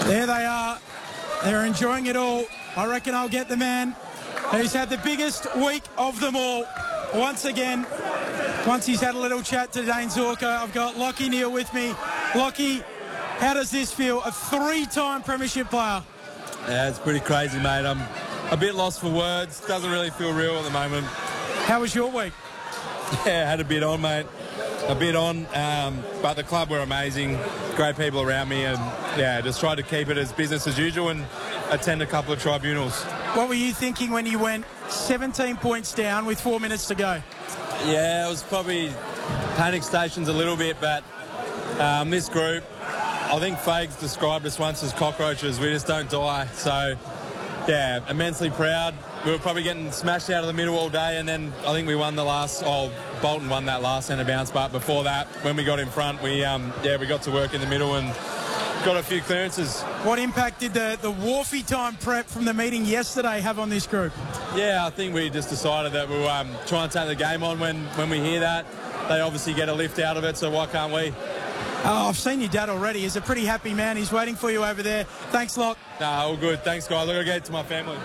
There they are. They're enjoying it all. I reckon I'll get the man who's had the biggest week of them all. Once again, once he's had a little chat to Dane Zorko, I've got Lachie Neale with me. Lachie, how does this feel? A 3-time premiership player. Yeah, it's pretty crazy, mate. I'm a bit lost for words. Doesn't really feel real at the moment. How was your week? Yeah, I had a bit on, mate. A bit on, but the club were amazing. Great people around me, and yeah, just tried to keep it as business as usual and attend a couple of tribunals. What were you thinking when you went 17 points down with 4 minutes to go? Yeah, it was probably panic stations a little bit, but this group, I think Fags described us once as cockroaches. We just don't die. So, yeah, immensely proud. We were probably getting smashed out of the middle all day, and then I think we won the last. Bolton won that last centre bounce, but before that, when we got in front, we got to work in the middle and got a few clearances. What impact did the Wharfie time prep from the meeting yesterday have on this group? Yeah, I think we just decided that we'll try and take the game on when we hear that. They obviously get a lift out of it, so why can't we? Oh, I've seen your dad already. He's a pretty happy man. He's waiting for you over there. Thanks, Lock. Nah, all good. Thanks, guys. Look, I'll get to my family.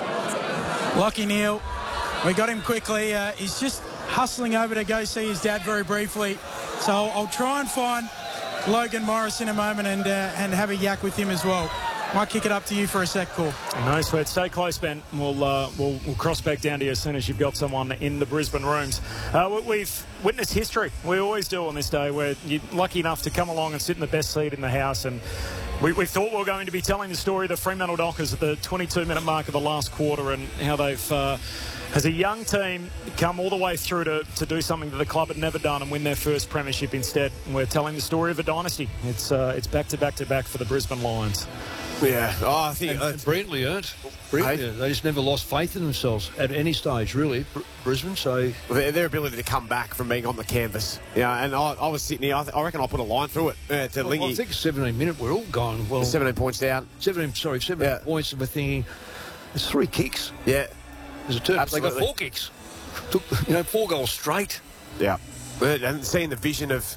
Lachie Neale, we got him quickly. He's just hustling over to go see his dad very briefly. So I'll try and find Logan Morris in a moment and have a yak with him as well. Might kick it up to you for a sec, Call. No sweat. Stay close, Ben. We'll cross back down to you as soon as you've got someone in the Brisbane rooms. We've witnessed history. We always do on this day, where you're lucky enough to come along and sit in the best seat in the house. And we thought we were going to be telling the story of the Fremantle Dockers at the 22-minute mark of the last quarter and how they've, as a young team, come all the way through to do something that the club had never done and win their first premiership instead. And we're telling the story of a dynasty. It's back-to-back-to-back for the Brisbane Lions. Yeah, I think brilliantly earned. Brilliantly. They just never lost faith in themselves at any stage, really, Brisbane. So their ability to come back from being on the canvas. Yeah, and I was sitting here. I reckon I put a line through it to Lingy. I think 17-minute, we're all going. Well, 17 points down. 17 points, and we're thinking there's 3 kicks. Yeah, there's a turn. They got 4 kicks. Took 4 goals straight. Yeah, and seeing the vision of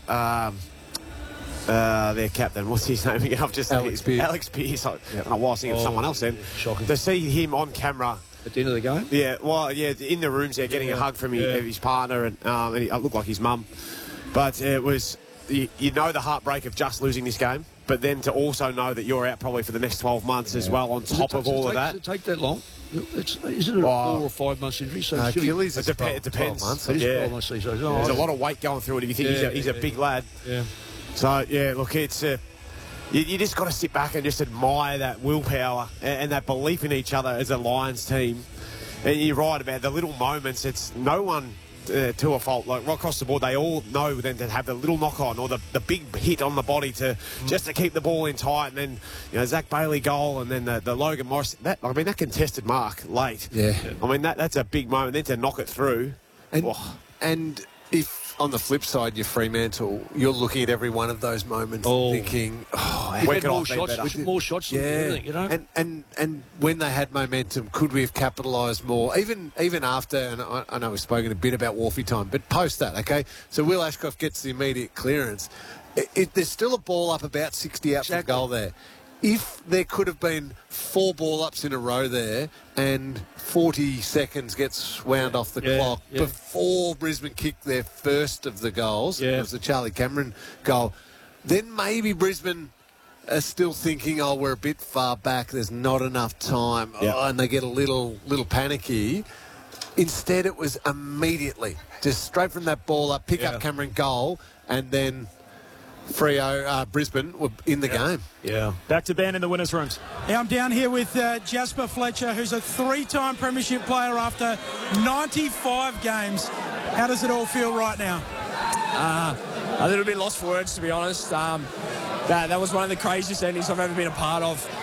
their captain, what's his name again? Alex Pearce. I was thinking of someone else then. Shocking. To see him on camera at the end of the game. Yeah, well, yeah, in the rooms there, getting a hug from his partner, and it looked like his mum. But it was, you know, the heartbreak of just losing this game, but then to also know that you're out probably for the next 12 months as well on top of all of that. Does it take that long? Isn't it a 4 or 5 months injury? So Achilles, it depends. 12 months. There's a lot of weight going through it if you think he's a big lad. Yeah. So, yeah, look, it's you just got to sit back and just admire that willpower and that belief in each other as a Lions team. And you're right about the little moments. It's no one to a fault. Like, right across the board, they all know then to have the little knock-on or the big hit on the body just to keep the ball in tight. And then, Zach Bailey goal and then the Logan Morris. That contested mark late. Yeah. I mean, that's a big moment. Then to knock it through. And if on the flip side, you're Fremantle, you're looking at every one of those moments thinking, we had more shots than anything, you know? And when they had momentum, could we have capitalised more? Even after, and I know we've spoken a bit about Wharfie time, but post that, okay? So Will Ashcroft gets the immediate clearance. There's still a ball up about 60 out from goal there. If there could have been 4 ball-ups in a row there and 40 seconds gets wound off the clock before Brisbane kicked their first of the goals, it was the Charlie Cameron goal, then maybe Brisbane are still thinking, we're a bit far back, there's not enough time, and they get a little panicky. Instead, it was immediately, just straight from that ball up, pick up Cameron goal, and then Brisbane were in the game. Yeah. Back to Ben in the winners' rooms. Yeah, I'm down here with Jasper Fletcher, who's a 3-time premiership player after 95 games. How does it all feel right now? A little bit lost for words, to be honest. That was one of the craziest endings I've ever been a part of.